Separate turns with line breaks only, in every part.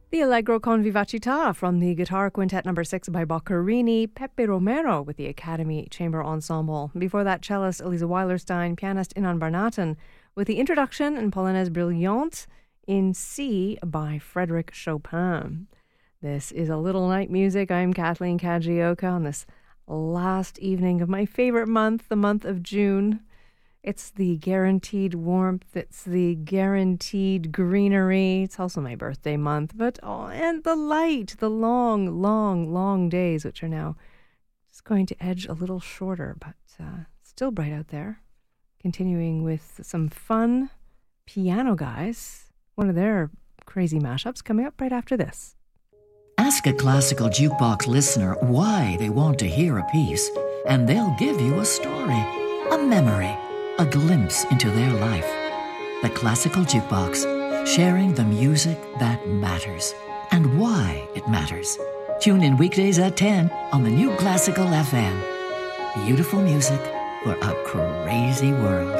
The Allegro con Vivacità from the Guitar Quintet No. 6 by Boccherini, Pepe Romero with the Academy Chamber Ensemble. Before that, cellist Elisa Weilerstein, pianist Inan Barnaton with the introduction and Polonaise Brillante in C by Frédéric Chopin. This is A Little Night Music. I'm Kathleen Kajioka on this last evening of my favorite month, the month of June. It's the guaranteed warmth. It's the guaranteed greenery. It's also my birthday month. And the light, the long, long, long days, which are now just going to edge a little shorter, but still bright out there. Continuing with some fun Piano Guys. One of their crazy mashups coming up right after this.
Ask a classical jukebox listener why they want to hear a piece, and they'll give you a story, a memory, a glimpse into their life. The Classical Jukebox, sharing the music that matters and why it matters. Tune in weekdays at 10 on the new Classical FM. Beautiful music for a crazy world.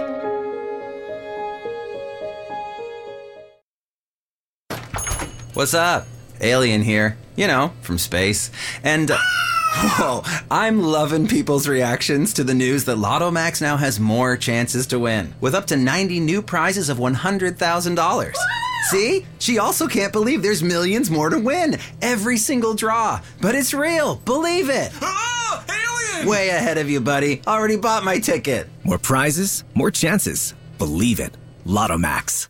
What's up? Alien here. You know, from space. And... Whoa, I'm loving people's reactions to the news that Lotto Max now has more chances to win, with up to 90 new prizes of $100,000. See? She also can't believe there's millions more to win. Every single draw. But it's real. Believe it.
Oh, alien!
Way ahead of you, buddy. Already bought my ticket.
More prizes, more chances. Believe it. Lotto Max.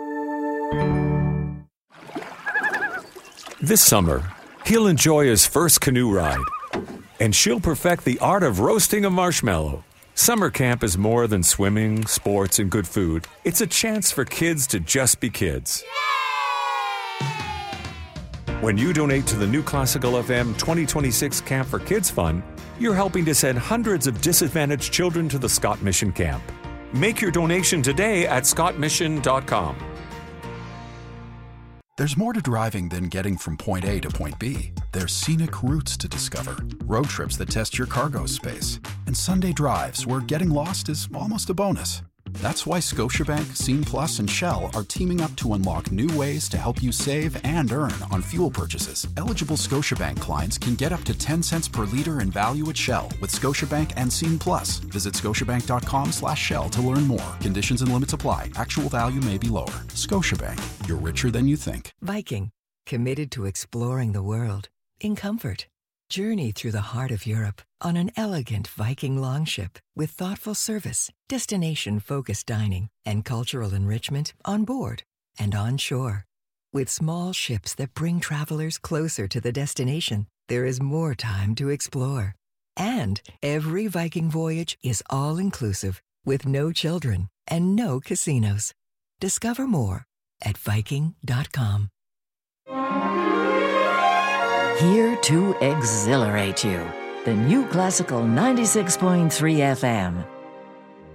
This summer, he'll enjoy his first canoe ride. And she'll perfect the art of roasting a marshmallow. Summer camp is more than swimming, sports, and good food. It's a chance for kids to just be kids. When you donate to the new Classical FM 2026 Camp for Kids Fund, you're helping to send hundreds of disadvantaged children to the Scott Mission Camp. Make your donation today at scottmission.com.
There's more to driving than getting from point A to point B. There's scenic routes to discover, road trips that test your cargo space, and Sunday drives where getting lost is almost a bonus. That's why Scotiabank, Scene Plus, and Shell are teaming up to unlock new ways to help you save and earn on fuel purchases. Eligible Scotiabank clients can get up to 10 cents per liter in value at Shell with Scotiabank and Scene Plus. Visit scotiabank.com/Shell to learn more. Conditions and limits apply. Actual value may be lower. Scotiabank. You're richer than you think.
Viking, committed to exploring the world in comfort. Journey through the heart of Europe on an elegant Viking longship with thoughtful service, destination-focused dining, and cultural enrichment on board and on shore. With small ships that bring travelers closer to the destination, there is more time to explore. And every Viking voyage is all-inclusive with no children and no casinos. Discover more at Viking.com.
Here to exhilarate you. The new Classical 96.3 FM.